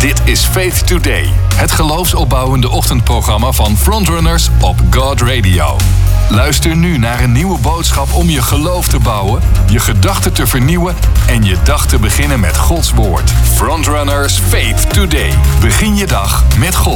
Dit is Faith Today, het geloofsopbouwende ochtendprogramma van Frontrunners op God Radio. Luister nu naar een nieuwe boodschap om je geloof te bouwen, je gedachten te vernieuwen en je dag te beginnen met Gods woord. Frontrunners Faith Today. Begin je dag met God.